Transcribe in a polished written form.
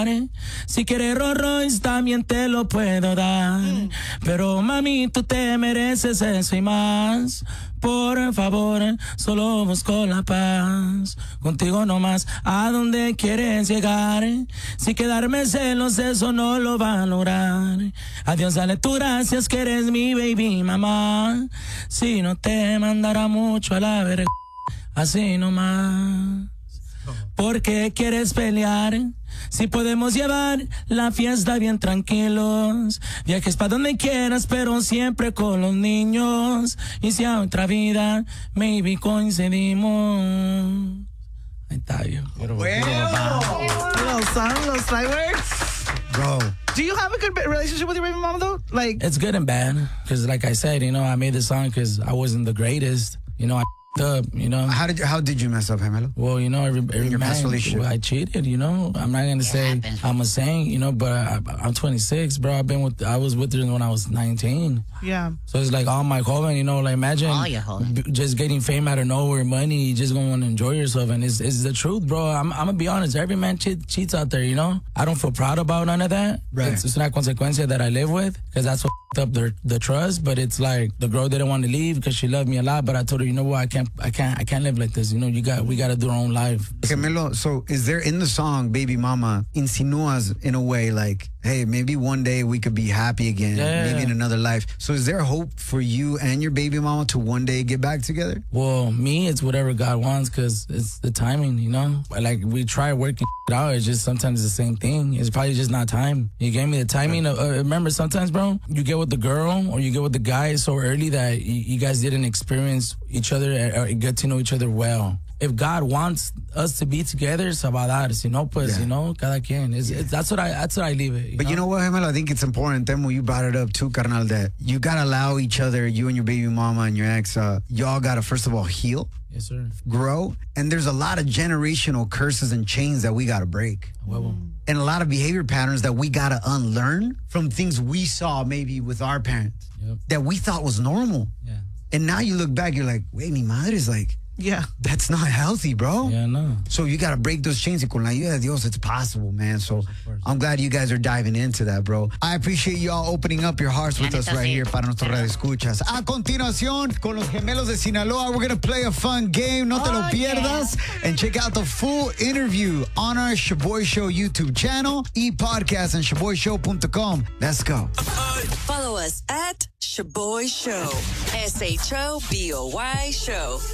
Si quieres Rolls Royce también te lo puedo dar. Pero mami, tú te mereces eso y más. Por favor, solo busco la paz. Contigo nomás, ¿a dónde quieres llegar? Si quedarme celos, eso no lo va a lograr. Adiós, dale tú gracias que eres mi baby mamá. Si no te mandara mucho a la verga, así nomás. ¿Por qué quieres pelear? Si podemos llevar la fiesta bien tranquilos. Viajes pa' donde quieras, pero siempre con los niños. Y si a otra vida, maybe coincidimos. Ahí está yo. Little song, little side words. Bro. Do you have a good relationship with your baby mom, though? Like, it's good and bad. Because like I said, I made this song because I wasn't the greatest. I up, How did you mess up, Gemelo? Well, every your past relationship? I cheated, I'm not gonna say I'm a saint, but I'm 26, bro. I was with her when I was 19. Yeah. So it's like all my joven, like imagine just getting fame out of nowhere, money, just going to enjoy yourself, and it's the truth, bro. I'm gonna be honest. Every man cheats out there, I don't feel proud about none of that. Right. It's not consequencia that I live with, because that's what up the trust. But it's like the girl didn't want to leave because she loved me a lot, but I told her, you know what, I can't live like this. We gotta do our own life. Gemelo, so is there in the song Baby Mama insinuas in a way like, hey, maybe one day we could be happy again, maybe in another life. So is there hope for you and your baby mama to one day get back together? Well, me, it's whatever God wants, because it's the timing, Like, we try working it out. It's just sometimes the same thing. It's probably just not time. You gave me the timing. Remember, sometimes, bro, you get with the girl or you get with the guy so early that you guys didn't experience each other or get to know each other well. If God wants us to be together, se va a dar. Si no, pues, cada quien. That's what I leave it. But you know what, Gemelo? I think it's important, Temo, you brought it up too, carnal, that you got to allow each other, you and your baby mama and your ex, y'all got to, first of all, heal. Yes, sir. Grow. And there's a lot of generational curses and chains that we got to break. And a lot of behavior patterns that we got to unlearn from things we saw maybe with our parents that we thought was normal. Yeah. And now you look back, you're like, wait, mi madre's like, yeah, that's not healthy, bro. Yeah, no. So you got to break those chains. Y con la ayuda de Dios, it's possible, man. So I'm glad you guys are diving into that, bro. I appreciate y'all opening up your hearts with us right here para nuestro Radio Escuchas. A continuación, con los gemelos de Sinaloa, we're going to play a fun game. No te lo pierdas. And check out the full interview on our Shaboy Show YouTube channel, e-podcast, and shaboyshow.com. Let's go. Follow us at Shaboy Show. SHOBOY Show.